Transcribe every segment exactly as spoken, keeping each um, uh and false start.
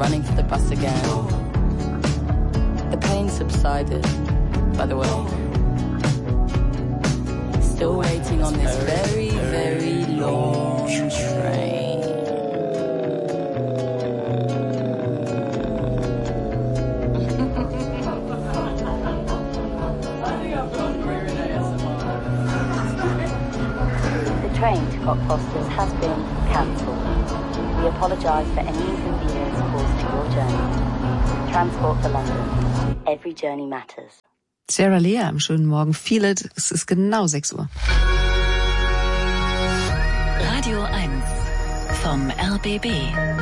running for the bus again. The pain subsided, by the way. Still waiting on this very, very long train. The train to Cockfosters has been cancelled. We apologise for any inconvenience caused to your journey. Transport for London. Every journey matters. Sarah Lea am schönen Morgen. Feel it. Es ist genau sechs Uhr. Radio eins vom R B B.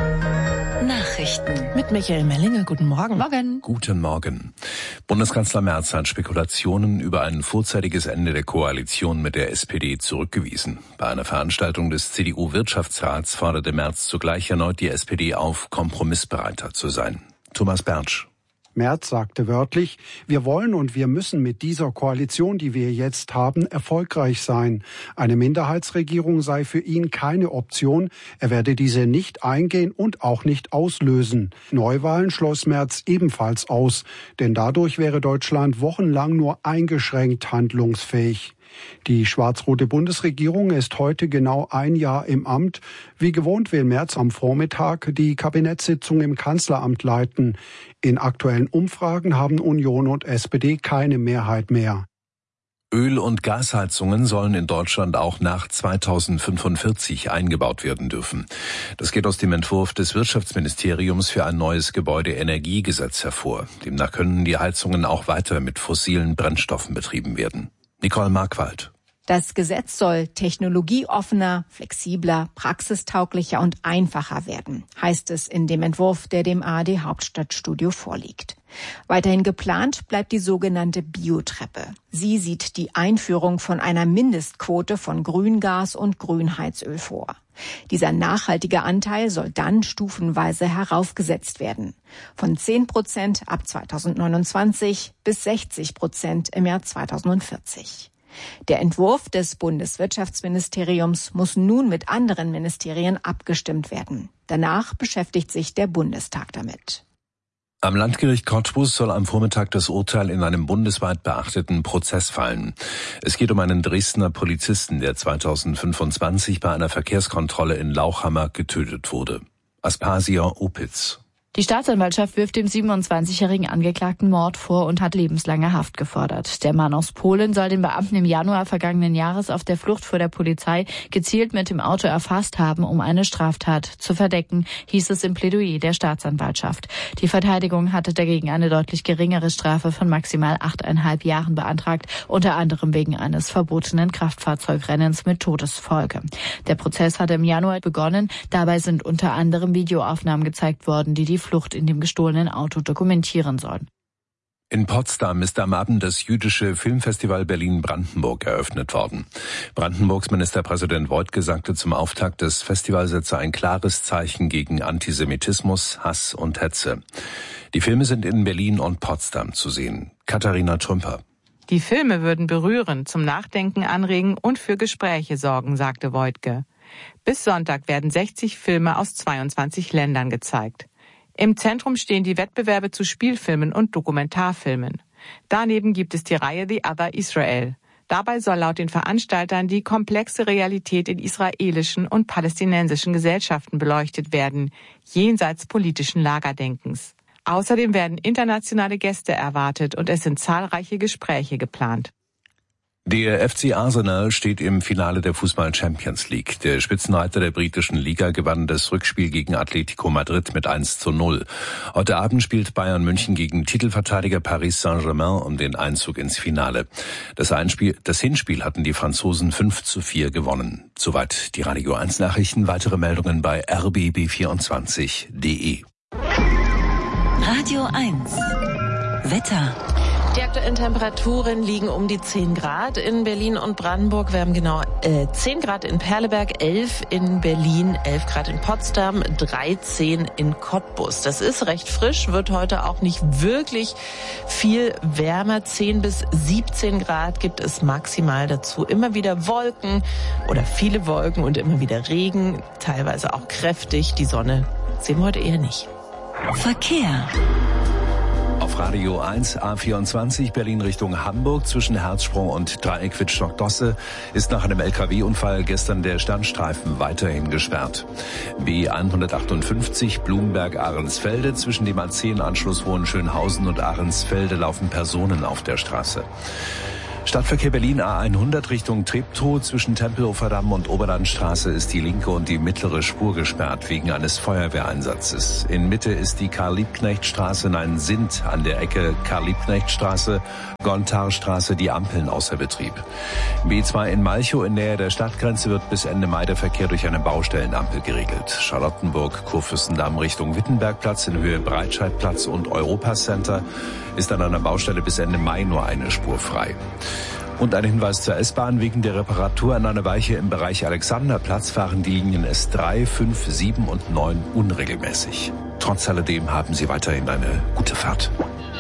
Nachrichten. Mit Michael Mellinger. Guten Morgen. Morgen. Guten Morgen. Bundeskanzler Merz hat Spekulationen über ein vorzeitiges Ende der Koalition mit der S P D zurückgewiesen. Bei einer Veranstaltung des C D U-Wirtschaftsrats forderte Merz zugleich erneut die S P D auf, kompromissbereiter zu sein. Thomas Bertsch. Merz sagte wörtlich, wir wollen und wir müssen mit dieser Koalition, die wir jetzt haben, erfolgreich sein. Eine Minderheitsregierung sei für ihn keine Option. Er werde diese nicht eingehen und auch nicht auslösen. Neuwahlen schloss Merz ebenfalls aus, denn dadurch wäre Deutschland wochenlang nur eingeschränkt handlungsfähig. Die schwarz-rote Bundesregierung ist heute genau ein Jahr im Amt. Wie gewohnt will Merz am Vormittag die Kabinettssitzung im Kanzleramt leiten. In aktuellen Umfragen haben Union und S P D keine Mehrheit mehr. Öl- und Gasheizungen sollen in Deutschland auch nach zweitausendfünfundvierzig eingebaut werden dürfen. Das geht aus dem Entwurf des Wirtschaftsministeriums für ein neues Gebäudeenergiegesetz hervor. Demnach können die Heizungen auch weiter mit fossilen Brennstoffen betrieben werden. Nicole Markwald. Das Gesetz soll technologieoffener, flexibler, praxistauglicher und einfacher werden, heißt es in dem Entwurf, der dem A R D Hauptstadtstudio vorliegt. Weiterhin geplant bleibt die sogenannte Biotreppe. Sie sieht die Einführung von einer Mindestquote von Grüngas und Grünheizöl vor. Dieser nachhaltige Anteil soll dann stufenweise heraufgesetzt werden. Von zehn Prozent ab zweitausendneunundzwanzig bis sechzig Prozent im Jahr zweitausendvierzig. Der Entwurf des Bundeswirtschaftsministeriums muss nun mit anderen Ministerien abgestimmt werden. Danach beschäftigt sich der Bundestag damit. Am Landgericht Cottbus soll am Vormittag das Urteil in einem bundesweit beachteten Prozess fallen. Es geht um einen Dresdner Polizisten, der zweitausendfünfundzwanzig bei einer Verkehrskontrolle in Lauchhammer getötet wurde. Aspasia Opitz. Die Staatsanwaltschaft wirft dem siebenundzwanzigjährigen Angeklagten Mord vor und hat lebenslange Haft gefordert. Der Mann aus Polen soll den Beamten im Januar vergangenen Jahres auf der Flucht vor der Polizei gezielt mit dem Auto erfasst haben, um eine Straftat zu verdecken, hieß es im Plädoyer der Staatsanwaltschaft. Die Verteidigung hatte dagegen eine deutlich geringere Strafe von maximal achteinhalb Jahren beantragt, unter anderem wegen eines verbotenen Kraftfahrzeugrennens mit Todesfolge. Der Prozess hatte im Januar begonnen. Dabei sind unter anderem Videoaufnahmen gezeigt worden, die die Flucht in dem gestohlenen Auto dokumentieren sollen. In Potsdam ist am Abend das jüdische Filmfestival Berlin-Brandenburg eröffnet worden. Brandenburgs Ministerpräsident Woidke sagte zum Auftakt, das Festival setze ein klares Zeichen gegen Antisemitismus, Hass und Hetze. Die Filme sind in Berlin und Potsdam zu sehen. Katharina Trümper. Die Filme würden berühren, zum Nachdenken anregen und für Gespräche sorgen, sagte Woidke. Bis Sonntag werden sechzig Filme aus zweiundzwanzig Ländern gezeigt. Im Zentrum stehen die Wettbewerbe zu Spielfilmen und Dokumentarfilmen. Daneben gibt es die Reihe The Other Israel. Dabei soll laut den Veranstaltern die komplexe Realität in israelischen und palästinensischen Gesellschaften beleuchtet werden, jenseits politischen Lagerdenkens. Außerdem werden internationale Gäste erwartet und es sind zahlreiche Gespräche geplant. Der F C Arsenal steht im Finale der Fußball-Champions League. Der Spitzenreiter der britischen Liga gewann das Rückspiel gegen Atletico Madrid mit eins zu null. Heute Abend spielt Bayern München gegen Titelverteidiger Paris Saint-Germain um den Einzug ins Finale. Das, Einspiel, das Hinspiel hatten die Franzosen fünf zu vier gewonnen. Soweit die Radio eins Nachrichten. Weitere Meldungen bei r b b vierundzwanzig punkt d e. Radio eins Wetter. Die aktuellen Temperaturen liegen um die zehn Grad in Berlin und Brandenburg. Wir haben genau äh, zehn Grad in Perleberg, elf in Berlin, elf Grad in Potsdam, dreizehn in Cottbus. Das ist recht frisch, wird heute auch nicht wirklich viel wärmer. zehn bis siebzehn Grad gibt es maximal dazu. Immer wieder Wolken oder viele Wolken und immer wieder Regen, teilweise auch kräftig. Die Sonne sehen wir heute eher nicht. Verkehr. Auf Radio eins A vierundzwanzig Berlin Richtung Hamburg zwischen Herzsprung und Dreieck Wittstock-Dosse ist nach einem L K W-Unfall gestern der Standstreifen weiterhin gesperrt. B hundertachtundfünfzig Blumberg-Ahrensfelde zwischen dem A zehn Anschluss Hohenschönhausen und Ahrensfelde laufen Personen auf der Straße. Stadtverkehr Berlin A hundert Richtung Treptow zwischen Tempelhofer Damm und Oberlandstraße ist die linke und die mittlere Spur gesperrt wegen eines Feuerwehreinsatzes. In Mitte ist die Karl-Liebknecht-Straße, nein, sind an der Ecke Karl-Liebknecht-Straße, Gontarstraße die Ampeln außer Betrieb. B zwei in Malchow in Nähe der Stadtgrenze wird bis Ende Mai der Verkehr durch eine Baustellenampel geregelt. Charlottenburg, Kurfürstendamm Richtung Wittenbergplatz in Höhe Breitscheidplatz und Europacenter ist an einer Baustelle bis Ende Mai nur eine Spur frei. Und ein Hinweis zur S-Bahn. Wegen der Reparatur an einer Weiche im Bereich Alexanderplatz fahren die Linien S drei, fünf, sieben und neun unregelmäßig. Trotz alledem haben Sie weiterhin eine gute Fahrt.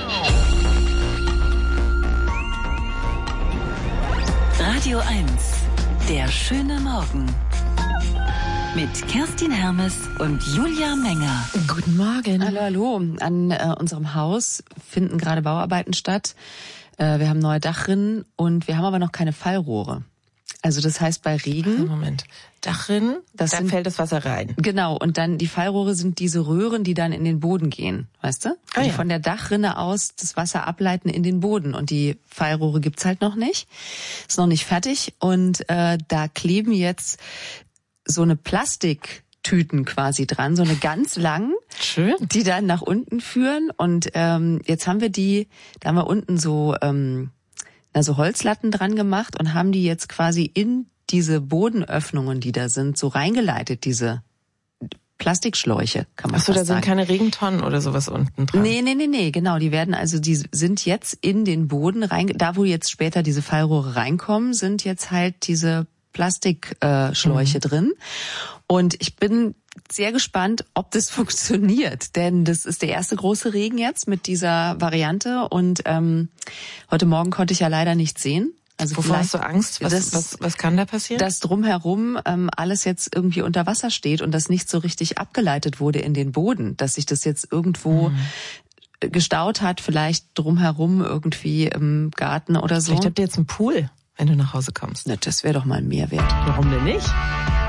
Radio eins, der schöne Morgen. Mit Kerstin Hermes und Julia Menger. Guten Morgen. Hallo, hallo. An äh, unserem Haus finden gerade Bauarbeiten statt. Äh, wir haben neue Dachrinnen und wir haben aber noch keine Fallrohre. Also das heißt bei Regen... Moment, Dachrinnen, das da sind, fällt das Wasser rein. Genau, und dann die Fallrohre sind diese Röhren, die dann in den Boden gehen, weißt du? Ah, die ja. Von der Dachrinne aus das Wasser ableiten in den Boden. Und die Fallrohre gibt's halt noch nicht. Ist noch nicht fertig. Und äh, da kleben jetzt so eine Plastiktüten quasi dran, so eine ganz lang, schön, die dann nach unten führen. Und ähm, jetzt haben wir die, da haben wir unten so ähm, na, so Holzlatten dran gemacht und haben die jetzt quasi in diese Bodenöffnungen, die da sind, so reingeleitet, diese Plastikschläuche, kann man Ach so, fast da sagen. sind keine Regentonnen oder sowas unten dran? Nee, nee, nee, nee, genau. Die werden also, die sind jetzt in den Boden rein, da wo jetzt später diese Fallrohre reinkommen, sind jetzt halt diese Plastikschläuche äh, mhm. drin. Und ich bin sehr gespannt, ob das funktioniert, denn das ist der erste große Regen jetzt mit dieser Variante und ähm, heute Morgen konnte ich ja leider nichts sehen. Also wovor hast du Angst? Was, das, was, was kann da passieren? Dass drumherum ähm, alles jetzt irgendwie unter Wasser steht und das nicht so richtig abgeleitet wurde in den Boden, dass sich das jetzt irgendwo mhm. gestaut hat, vielleicht drumherum irgendwie im Garten oder so. Vielleicht habt ihr jetzt einen Pool, wenn du nach Hause kommst. Na, das wäre doch mal ein Mehrwert. Warum denn nicht?